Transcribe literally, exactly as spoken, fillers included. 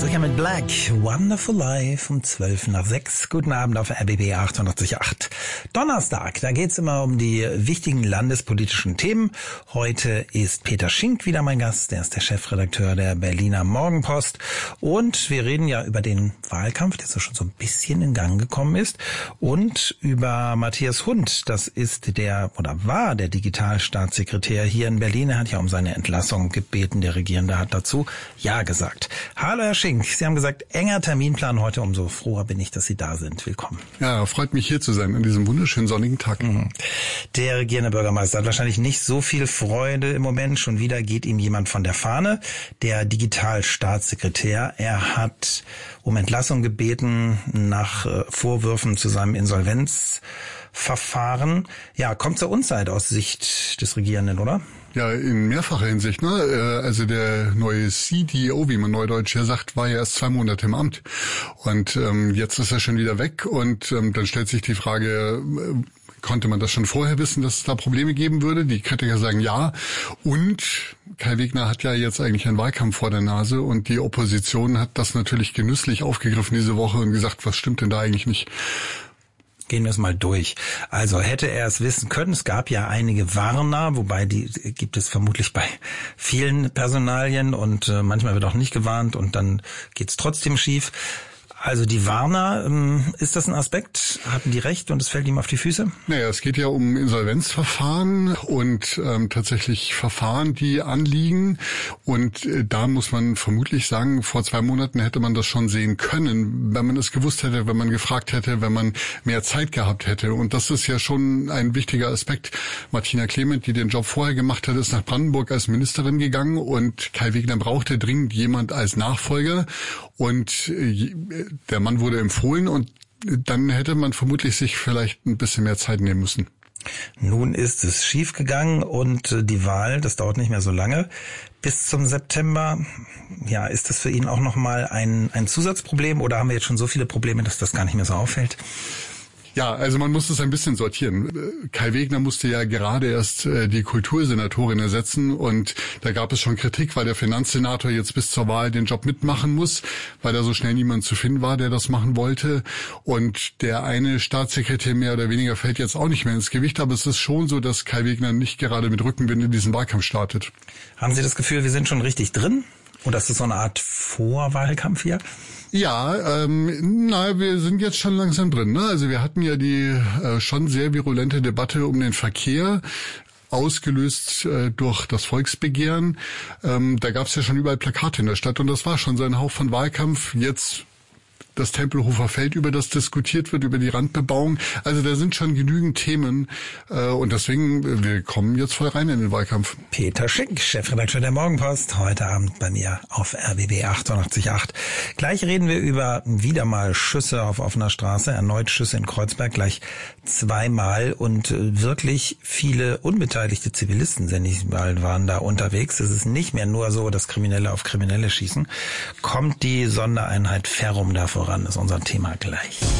Stricker mit Black, Wonderful Life um zwölf nach sechs. Guten Abend auf R B B achtundachtzig Komma acht. Donnerstag, da geht's immer um die wichtigen landespolitischen Themen. Heute ist Peter Schinck wieder mein Gast. Der ist der Chefredakteur der Berliner Morgenpost. Und wir reden ja über den Wahlkampf, der so schon so ein bisschen in Gang gekommen ist. Und über Matthias Hund. Das ist der, oder war der Digitalstaatssekretär hier in Berlin. Er hat ja um seine Entlassung gebeten. Der Regierende hat dazu Ja gesagt. Hallo Herr Schinck, Sie haben gesagt, enger Terminplan heute. Umso froher bin ich, dass Sie da sind. Willkommen. Ja, freut mich hier zu sein an diesem wunderschönen sonnigen Tag. Mhm. Der regierende Bürgermeister hat wahrscheinlich nicht so viel Freude im Moment. Schon wieder geht ihm jemand von der Fahne. Der Digitalstaatssekretär, er hat um Entlassung gebeten nach äh, Vorwürfen zu seinem Insolvenzverfahren. Ja, kommt zur Unzeit aus Sicht des Regierenden, oder? Ja, in mehrfacher Hinsicht, ne? Also der neue C D O, wie man neudeutsch ja sagt, war ja erst zwei Monate im Amt. Und ähm, jetzt ist er schon wieder weg. Und ähm, dann stellt sich die Frage, äh, konnte man das schon vorher wissen, dass es da Probleme geben würde? Die Kritiker sagen ja. Und Kai Wegner hat ja jetzt eigentlich einen Wahlkampf vor der Nase. Und die Opposition hat das natürlich genüsslich aufgegriffen diese Woche und gesagt, was stimmt denn da eigentlich nicht? Gehen wir es mal durch. Also hätte er es wissen können, es gab ja einige Warner, wobei die gibt es vermutlich bei vielen Personalien und äh, manchmal wird auch nicht gewarnt und dann geht's trotzdem schief. Also die Warner, ähm, ist das ein Aspekt? Hatten die recht und es fällt ihm auf die Füße? Naja, es geht ja um Insolvenzverfahren und ähm, tatsächlich Verfahren, die anliegen. Und äh, da muss man vermutlich sagen, vor zwei Monaten hätte man das schon sehen können, wenn man es gewusst hätte, wenn man gefragt hätte, wenn man mehr Zeit gehabt hätte. Und das ist ja schon ein wichtiger Aspekt. Martina Clement, die den Job vorher gemacht hat, ist nach Brandenburg als Ministerin gegangen und Kai Wegner brauchte dringend jemand als Nachfolger. Und äh, der Mann wurde empfohlen und dann hätte man vermutlich sich vielleicht ein bisschen mehr Zeit nehmen müssen. Nun ist es schiefgegangen und die Wahl, das dauert nicht mehr so lange, bis zum September. Ja, ist das für ihn auch nochmal ein, ein Zusatzproblem oder haben wir jetzt schon so viele Probleme, dass das gar nicht mehr so auffällt? Ja, also man muss es ein bisschen sortieren. Kai Wegner musste ja gerade erst die Kultursenatorin ersetzen und da gab es schon Kritik, weil der Finanzsenator jetzt bis zur Wahl den Job mitmachen muss, weil da so schnell niemand zu finden war, der das machen wollte. Und der eine Staatssekretär mehr oder weniger fällt jetzt auch nicht mehr ins Gewicht, aber es ist schon so, dass Kai Wegner nicht gerade mit Rückenwind in diesen Wahlkampf startet. Haben Sie das Gefühl, wir sind schon richtig drin? Oder ist das so eine Art Vorwahlkampf hier? Ja, ähm, na, wir sind jetzt schon langsam drin, ne? Also wir hatten ja die äh, schon sehr virulente Debatte um den Verkehr, ausgelöst äh, durch das Volksbegehren. Ähm, da gab es ja schon überall Plakate in der Stadt und das war schon so ein Hauch von Wahlkampf. Jetzt das Tempelhofer Feld, über das diskutiert wird, über die Randbebauung. Also da sind schon genügend Themen äh, und deswegen, wir kommen jetzt voll rein in den Wahlkampf. Peter Schinck, Chefredakteur der Morgenpost, heute Abend bei mir auf R B B achtundachtzig Komma acht. Gleich reden wir über wieder mal Schüsse auf offener Straße, erneut Schüsse in Kreuzberg, gleich zweimal und wirklich viele unbeteiligte Zivilisten sind nicht mal waren da unterwegs. Es ist nicht mehr nur so, dass Kriminelle auf Kriminelle schießen. Kommt die Sondereinheit Ferrum da voran, ist unser Thema gleich.